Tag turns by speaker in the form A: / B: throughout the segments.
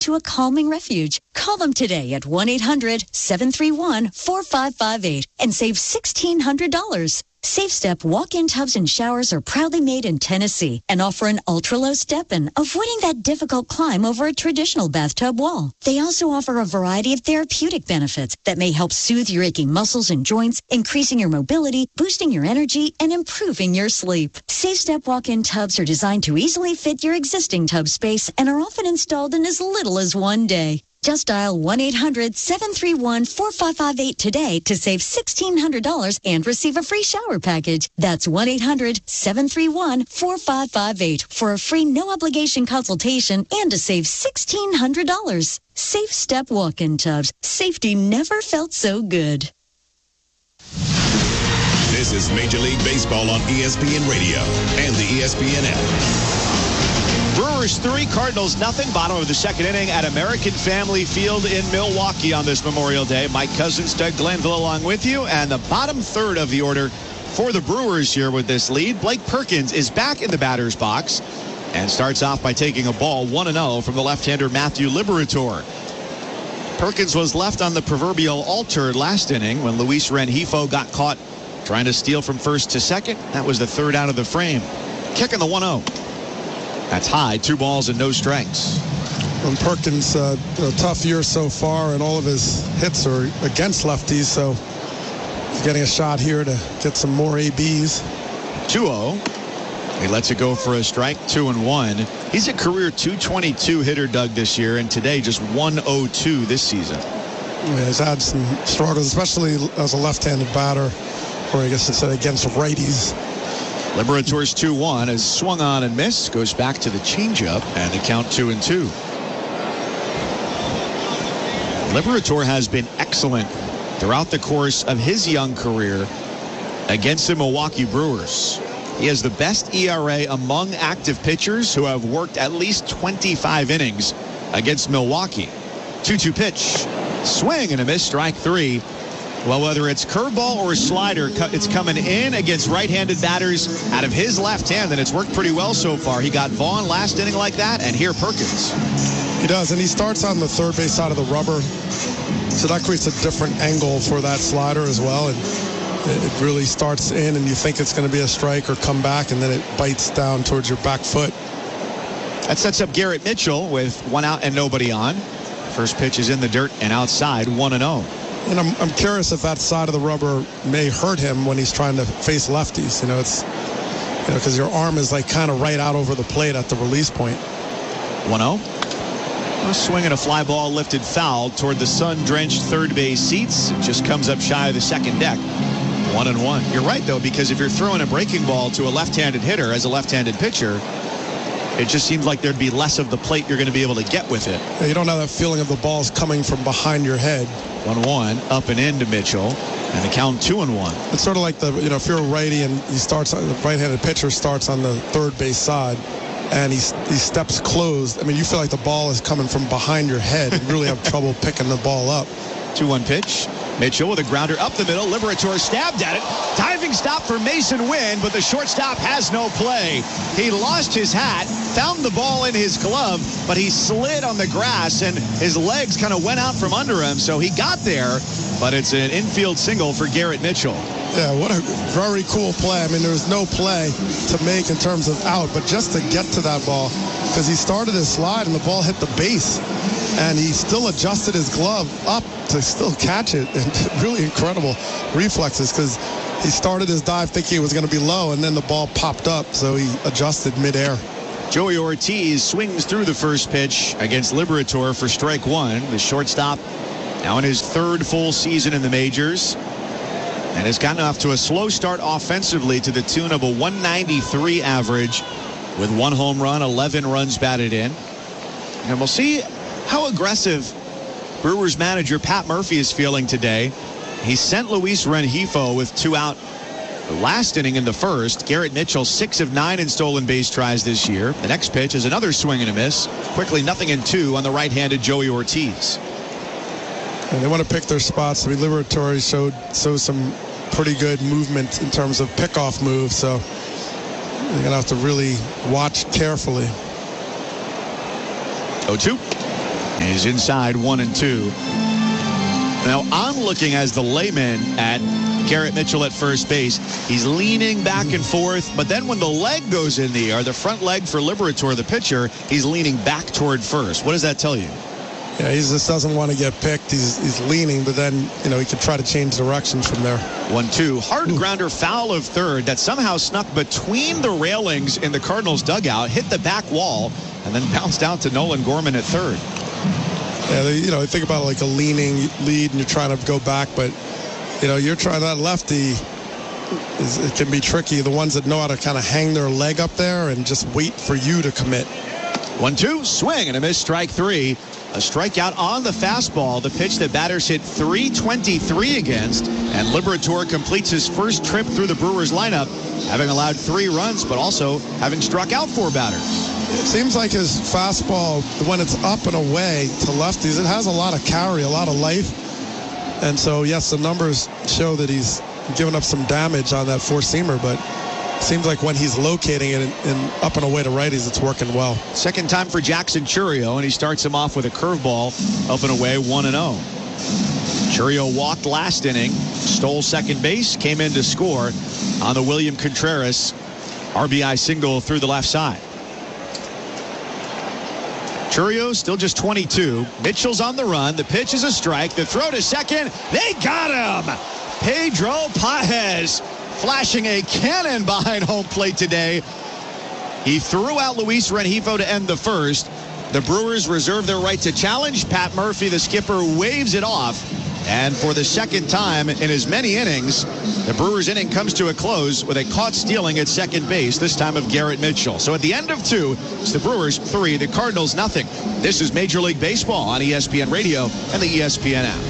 A: to a calming refuge. Call them today at 1-800-731-4558 and save $1,600. SafeStep walk-in tubs and showers are proudly made in Tennessee and offer an ultra-low step-in, avoiding that difficult climb over a traditional bathtub wall. They also offer a variety of therapeutic benefits that may help soothe your aching muscles and joints, increasing your mobility, boosting your energy, and improving your sleep. SafeStep walk-in tubs are designed to easily fit your existing tub space and are often installed in as little as one day. Just dial 1-800-731-4558 today to save $1,600 and receive a free shower package. That's 1-800-731-4558 for a free no-obligation consultation and to save $1,600. Safe Step walk-in tubs. Safety never felt so good.
B: This is Major League Baseball on ESPN Radio and the ESPN app.
C: Brewers 3, Cardinals nothing. Bottom of the second inning at American Family Field in Milwaukee on this Memorial Day. Mike Cousins, Doug Glanville along with you. And the bottom third of the order for the Brewers here with this lead. Blake Perkins is back in the batter's box and starts off by taking a ball 1-0 from the left-hander Matthew Liberatore. Perkins was left on the proverbial altar last inning when Luis Rengifo got caught trying to steal from first to second. That was the third out of the frame. Kicking the 1-0. That's high, 2 balls and no strikes.
D: And Perkins, a tough year so far, and all of his hits are against lefties, so he's getting a shot here to get some more ABs.
C: 2-0. He lets it go for a strike, 2-1. He's a career .222 hitter, Doug, this year, and today just .102 this season.
D: Yeah, he's had some struggles, especially as a left-handed batter, or I guess it's against righties.
C: Liberatore's 2-1 is swung on and missed. Goes back to the changeup and the count 2-2. Liberatore has been excellent throughout the course of his young career against the Milwaukee Brewers. He has the best ERA among active pitchers who have worked at least 25 innings against Milwaukee. 2-2 pitch. Swing and a miss, strike 3. Well, whether it's curveball or slider, it's coming in against right-handed batters out of his left hand, and it's worked pretty well so far. He got Vaughn last inning like that, and here Perkins.
D: He does, and he starts on the third base side of the rubber, so that creates a different angle for that slider as well, and it really starts in, and you think it's going to be a strike or come back, and then it bites down towards your back foot.
C: That sets up Garrett Mitchell with 1 out and nobody on. First pitch is in the dirt and outside, 1-0.
D: And I'm curious if that side of the rubber may hurt him when he's trying to face lefties. It's because your arm is like kind of right out over the plate at the release point.
C: 1-0. A swing and a fly ball lifted foul toward the sun-drenched third base seats. It just comes up shy of the second deck. 1-1. You're right, though, because if you're throwing a breaking ball to a left-handed hitter as a left-handed pitcher, it just seems like there'd be less of the plate you're going to be able to get with it.
D: Yeah, you don't have that feeling of the ball's coming from behind your head.
C: 1-1, up and in to Mitchell, and the count 2-1.
D: It's sort of like if you're a righty and the right-handed pitcher starts on the third base side, and he steps closed. I mean, you feel like the ball is coming from behind your head. You really have trouble picking the ball up.
C: 2-1 pitch. Mitchell with a grounder up the middle. Liberatore stabbed at it. Diving stop for Mason Wynn, but the shortstop has no play. He lost his hat, found the ball in his glove, but he slid on the grass, and his legs kind of went out from under him, so he got there, but it's an infield single for Garrett Mitchell.
D: Yeah, what a very cool play. I mean, there was no play to make in terms of out, but just to get to that ball, because he started his slide and the ball hit the base, and he still adjusted his glove up to still catch it. And really incredible reflexes, because he started his dive thinking it was going to be low, and then the ball popped up, so he adjusted midair.
C: Joey Ortiz swings through the first pitch against Liberatore for strike 1. The shortstop now in his third full season in the majors, and has gotten off to a slow start offensively to the tune of a 193 average with 1 home run, 11 runs batted in. And we'll see how aggressive Brewers manager Pat Murphy is feeling today. He sent Luis Rengifo with 2 out the last inning in the first. Garrett Mitchell 6 of 9 in stolen base tries this year. The next pitch is another swing and a miss. Quickly 0-2 on the right-handed Joey Ortiz.
D: And they want to pick their spots. I mean, Liberatore showed some pretty good movement in terms of pickoff moves, so they're going to have to really watch carefully.
C: 0-2. And he's inside 1-2. Now, I'm looking as the layman at Garrett Mitchell at first base. He's leaning back and forth, but then when the leg goes in the air, the front leg for Liberatore, the pitcher, he's leaning back toward first. What does that tell you?
D: Yeah, he just doesn't want to get picked. He's leaning, but then, he could try to change direction from there.
C: 1-2. Hard grounder foul of third that somehow snuck between the railings in the Cardinals dugout, hit the back wall, and then bounced out to Nolan Gorman at third.
D: Yeah, think about it like a leaning lead and you're trying to go back, but, you're trying that lefty. It can be tricky. The ones that know how to kind of hang their leg up there and just wait for you to commit.
C: 1-2, swing and a miss, strike three. A strikeout on the fastball, the pitch that batters hit .323 against, and Liberatore completes his first trip through the Brewers lineup, having allowed 3 runs, but also having struck out 4 batters.
D: It seems like his fastball, when it's up and away to lefties, it has a lot of carry, a lot of life. And so, yes, the numbers show that he's given up some damage on that four-seamer, but it seems like when he's locating it and up and away to righties, it's working well.
C: Second time for Jackson Chourio, and he starts him off with a curveball up and away 1-0. Chourio walked last inning, stole second base, came in to score on the William Contreras RBI single through the left side. Chourio still just 22. Mitchell's on the run. The pitch is a strike. The throw to second. They got him. Pedro Paez flashing a cannon behind home plate today. He threw out Luis Rengifo to end the first. The Brewers reserve their right to challenge. Pat Murphy, the skipper, waves it off. And for the second time in as many innings, the Brewers inning comes to a close with a caught stealing at second base, this time of Garrett Mitchell. So at the end of 2, it's the Brewers 3, the Cardinals nothing. This is Major League Baseball on ESPN Radio and the ESPN app.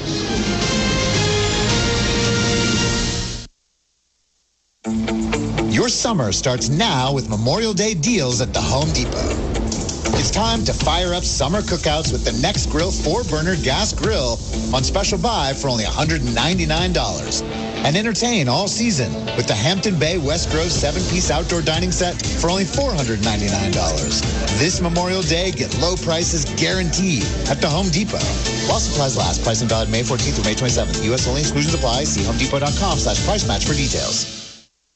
E: Your summer starts now with Memorial Day deals at the Home Depot. It's time to fire up summer cookouts with the Next Grill 4-burner gas grill on special buy for only $199. And entertain all season with the Hampton Bay West Grove 7-piece outdoor dining set for only $499. This Memorial Day, get low prices guaranteed at the Home Depot. While supplies last, pricing valid May 14th through May 27th. U.S. only, exclusions apply. See homedepot.com/price match for details.